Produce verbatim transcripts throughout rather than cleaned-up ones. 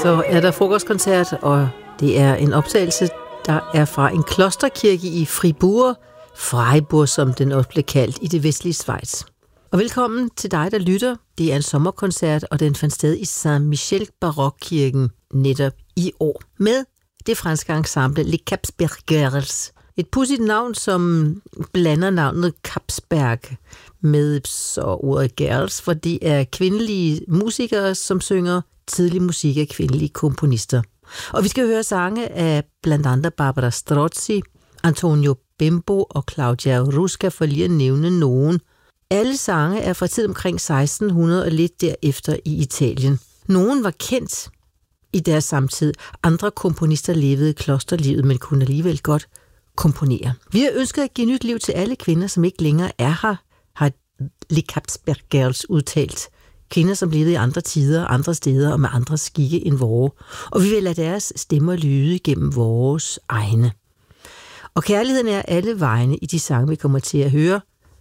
Så er der frokostkoncert, og det er en optagelse, der er fra en klosterkirke i Fribourg, Freiburg, som den også blev kaldt, i det vestlige Schweiz. Og velkommen til dig, der lytter. Det er en sommerkoncert, og den fandt sted i Saint-Michel Barokkirken netop i år, med det franske ensemble Les Capsbergers. Et pudsigt navn, som blander navnet Capsberg med så ordet girls, for det er kvindelige musikere, som synger tidlig musik af kvindelige komponister. Og vi skal høre sange af blandt andet Barbara Strozzi, Antonio Bembo og Claudia Rusca, for lige at nævne nogen. Alle sange er fra tid omkring seksten hundrede og lidt derefter i Italien. Nogen var kendt i deres samtid. Andre komponister levede klosterlivet, men kunne alligevel godt komponere. Vi har ønsket at give nyt liv til alle kvinder, som ikke længere er her, har Les Capsbergers udtalt. Kvinder, som levede i andre tider, andre steder og med andre skikke end vore. Og vi vil lade deres stemmer lyde gennem vores egne. Og kærligheden er alle vegne i de sange, vi kommer til at høre.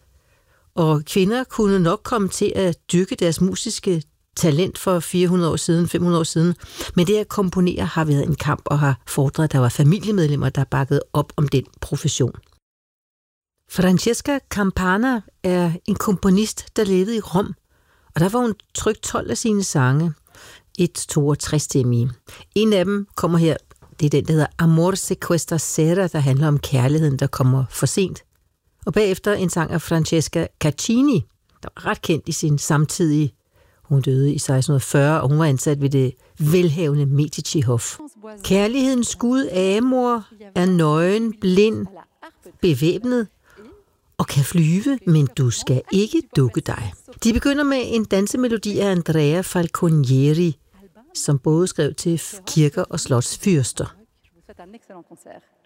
Og kvinder kunne nok komme til at dyrke deres musiske talent for fire hundrede år siden, fem hundrede år siden. Men det at komponere har været en kamp og har fordret, at der var familiemedlemmer, der bakkede op om den profession. Francesca Campana er en komponist, der levede i Rom. Og der var hun trykt tolv af sine sange, et toogtres stemmige. En af dem kommer her, det er den, der hedder Amor se questa sera, der handler om kærligheden, der kommer for sent. Og bagefter en sang af Francesca Caccini, der var ret kendt i sin samtidige. Hun døde i seksten fyrre, og hun var ansat ved det velhavende Medici-hof. Kærlighedens skud Amor er nøgen, blind, bevæbnet og kan flyve, men du skal ikke dukke dig. De begynder med en dansemelodi af Andrea Falconieri, som både skrev til kirker og slotsfyrster.